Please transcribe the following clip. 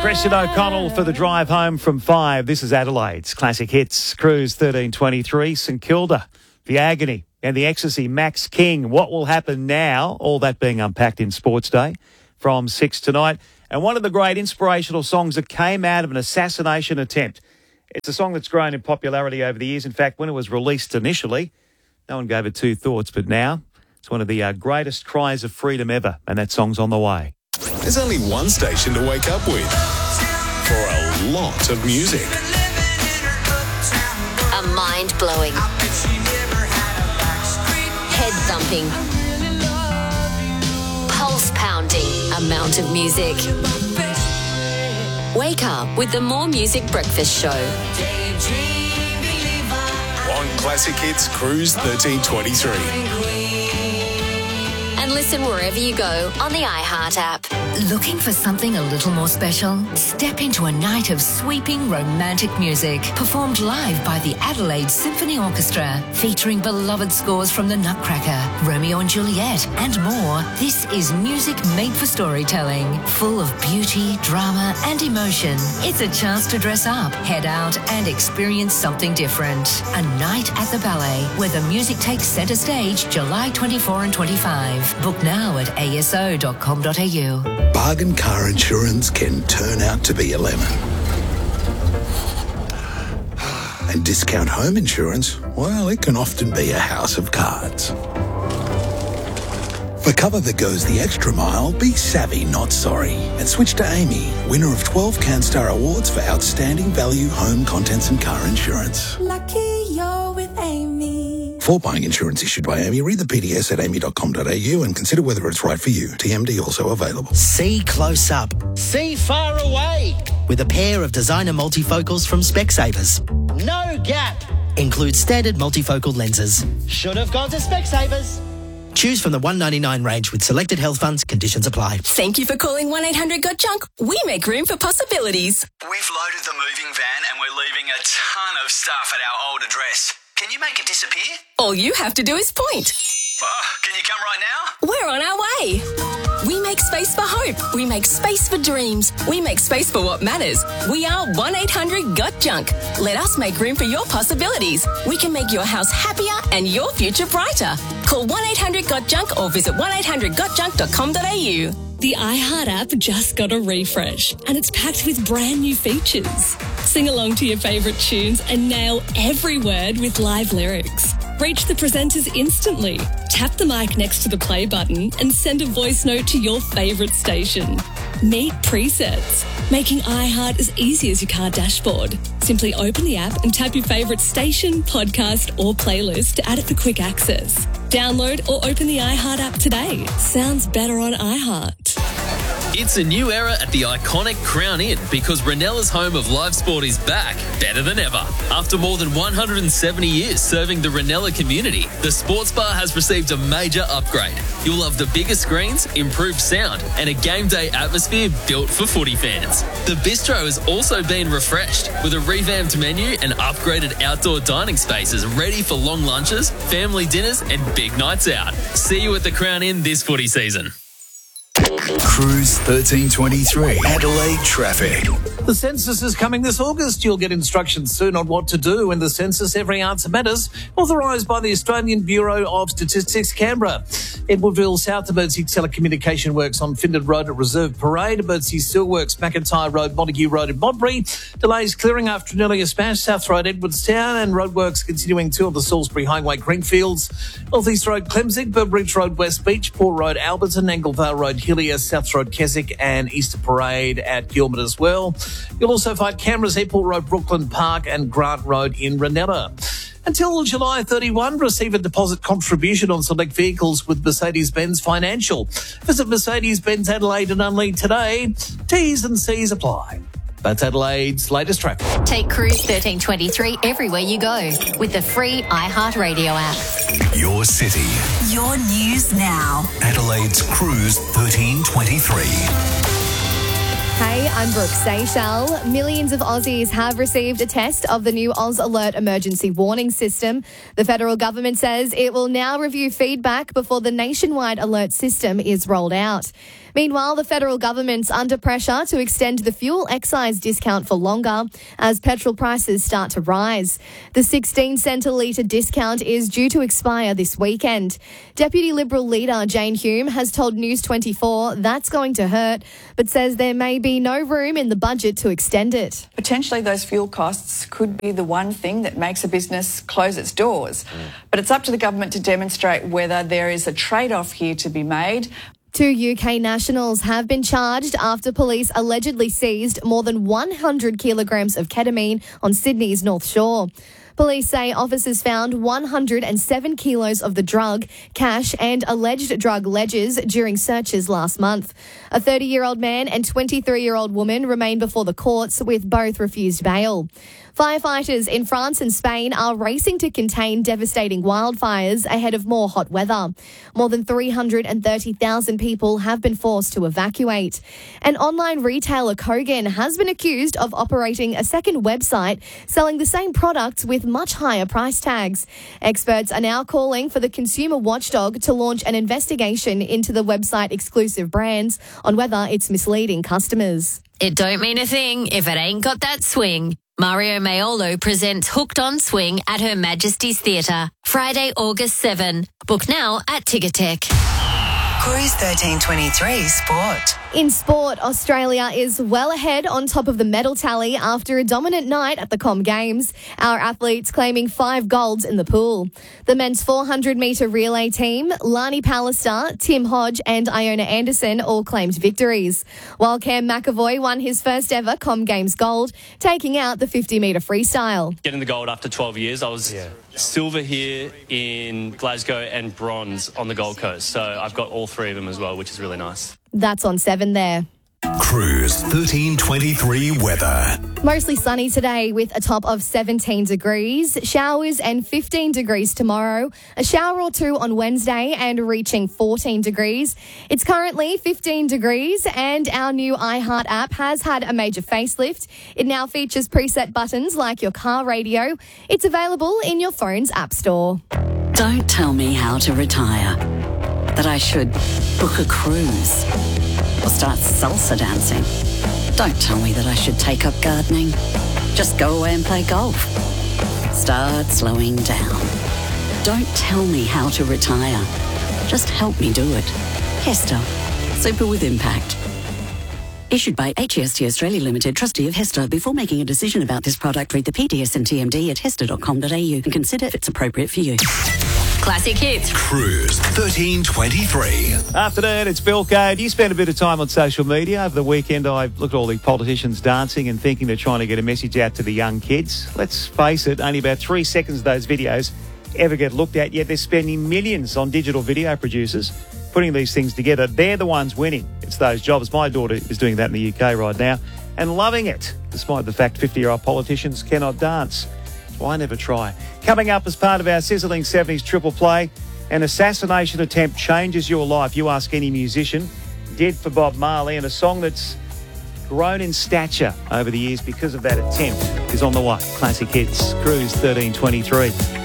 Christian O'Connell for the drive home from 5. This is Adelaide's Classic Hits. Cruise 1323, St Kilda, The Agony and the Ecstasy, Max King. What will happen now? All that being unpacked in Sports Day from 6 tonight. And one of the great inspirational songs that came out of an assassination attempt. It's a song that's grown in popularity over the years. In fact, when it was released initially, no one gave it two thoughts. But now, it's one of the greatest cries of freedom ever. And that song's on the way. There's only one station to wake up with for a lot of music. A mind-blowing, head-thumping, pulse-pounding amount of music. Wake up with the More Music Breakfast Show. On Classic Hits Cruise 1323. And listen wherever you go on the iHeart app. Looking for something a little more special? Step into a night of sweeping romantic music, performed live by the Adelaide Symphony Orchestra, featuring beloved scores from The Nutcracker, Romeo and Juliet, and more. This is music made for storytelling, full of beauty, drama, and emotion. It's a chance to dress up, head out, and experience something different. A night at the ballet, where the music takes centre stage July 24 and 25. Book now at aso.com.au. Bargain car insurance can turn out to be a lemon. And discount home insurance, well, it can often be a house of cards. For cover that goes the extra mile, be savvy, not sorry. And switch to Amy, winner of 12 CanStar Awards for outstanding value home contents and car insurance. Lucky you're with Amy. For buying insurance issued by Amy, read the PDS at amy.com.au and consider whether it's right for you. TMD also available. See close up. See far away. With a pair of designer multifocals from Specsavers. No gap. Includes standard multifocal lenses. Should have gone to Specsavers. Choose from the $199 range with selected health funds. Conditions apply. Thank you for calling 1-800-GOT-JUNK. We make room for possibilities. We've loaded the moving van and we're leaving a ton of stuff at our old address. Can you make it disappear? All you have to do is point. Can you come right now? We're on our way. We make space for hope. We make space for dreams. We make space for what matters. We are 1-800-GOT-JUNK. Let us make room for your possibilities. We can make your house happier and your future brighter. Call 1-800-GOT-JUNK or visit 1-800-GOT-JUNK.com.au. The iHeart app just got a refresh and it's packed with brand new features. Sing along to your favourite tunes and nail every word with live lyrics. Reach the presenters instantly. Tap the mic next to the play button and send a voice note to your favourite station. Meet presets, making iHeart as easy as your car dashboard. Simply open the app and tap your favourite station, podcast or playlist to add it for quick access. Download or open the iHeart app today. Sounds better on iHeart. It's a new era at the iconic Crown Inn because Renella's home of live sport is back, better than ever. After more than 170 years serving the Renella community, the sports bar has received a major upgrade. You'll love the bigger screens, improved sound, and a game day atmosphere built for footy fans. The bistro has also been refreshed with a revamped menu and upgraded outdoor dining spaces ready for long lunches, family dinners, and big nights out. See you at the Crown Inn this footy season. Cruise 1323. Adelaide traffic. The census is coming this August. You'll get instructions soon on what to do in the census. Every answer matters. Authorised by the Australian Bureau of Statistics, Canberra. Edwardville south of Birdsea telecommunication works on Findon Road at Reserve Parade. Birdsea Steelworks, McIntyre Road, Montague Road in Modbury. Delays clearing after an earlier smash. South Road, Edwardstown, and roadworks continuing to on the Salisbury Highway, Greenfields. North East Road, Clemsig, Burbridge Road, West Beach, Port Road, Alberton, Anglevale Road, Hillier, South Road, Keswick, and Easter Parade at Gilman as well. You'll also find cameras Airport Road, Brooklyn Park, and Grant Road in Renella. Until July 31, receive a deposit contribution on select vehicles with Mercedes-Benz Financial. Visit Mercedes-Benz Adelaide and Unlead today. T's and C's apply. That's Adelaide's latest traffic. Take Cruise 1323 everywhere you go with the free iHeart Radio app. Your city. Your news now. Adelaide's Cruise 1323. Hey, I'm Brooke Seychelles. Millions of Aussies have received a test of the new Oz Alert emergency warning system. The federal government says it will now review feedback before the nationwide alert system is rolled out. Meanwhile, the federal government's under pressure to extend the fuel excise discount for longer as petrol prices start to rise. The 16-cent a litre discount is due to expire this weekend. Deputy Liberal leader Jane Hume has told News 24 that's going to hurt, but says there may be no room in the budget to extend it. Potentially those fuel costs could be the one thing that makes a business close its doors. But it's up to the government to demonstrate whether there is a trade-off here to be made. 2 UK nationals have been charged after police allegedly seized more than 100 kilograms of ketamine on Sydney's North Shore. Police say officers found 107 kilos of the drug, cash and alleged drug ledgers during searches last month. A 30-year-old man and 23-year-old woman remain before the courts, with both refused bail. Firefighters in France and Spain are racing to contain devastating wildfires ahead of more hot weather. More than 330,000 people have been forced to evacuate. And online retailer Kogan has been accused of operating a second website selling the same products with much higher price tags. Experts are now calling for the consumer watchdog to launch an investigation into the website exclusive brands on whether it's misleading customers. It don't mean a thing if it ain't got that swing. Mario Maiolo presents Hooked on Swing at Her Majesty's Theatre, Friday, August 7. Book now at Ticketek. Cruise 1323 Sport. In sport, Australia is well ahead on top of the medal tally after a dominant night at the Com Games. Our athletes claiming 5 golds in the pool. The men's 400-metre relay team, Lani Pallister, Tim Hodge and Iona Anderson all claimed victories, while Cam McAvoy won his first ever Com Games gold, taking out the 50-metre freestyle. Getting the gold after 12 years, I was silver here in Glasgow and bronze on the Gold Coast. So I've got all 3 of them as well, which is really nice. That's on 7 there. Cruise 1323 weather. Mostly sunny today with a top of 17 degrees. Showers and 15 degrees tomorrow. A shower or 2 on Wednesday and reaching 14 degrees. It's currently 15 degrees and our new iHeart app has had a major facelift. It now features preset buttons like your car radio. It's available in your phone's app store. Don't tell me how to retire. That I should book a cruise or start salsa dancing. Don't tell me that I should take up gardening. Just go away and play golf. Start slowing down. Don't tell me how to retire. Just help me do it. Hester. Super with impact. Issued by HEST Australia Limited, trustee of Hester. Before making a decision about this product, read the PDS and TMD at hester.com.au and consider if it's appropriate for you. Classic Hits. Cruise 1323. Afternoon, it's Bill Cade. You spent a bit of time on social media over the weekend. I looked at all the politicians dancing and thinking they're trying to get a message out to the young kids. Let's face it, only about 3 seconds of those videos ever get looked at, yet they're spending millions on digital video producers putting these things together. They're the ones winning. It's those jobs. My daughter is doing that in the UK right now and loving it, despite the fact 50-year-old politicians cannot dance. Why never try? Coming up as part of our sizzling 70s triple play, an assassination attempt changes your life. You ask any musician. Did for Bob Marley, and a song that's grown in stature over the years because of that attempt is on the way. Classic Hits, Cruise 1323.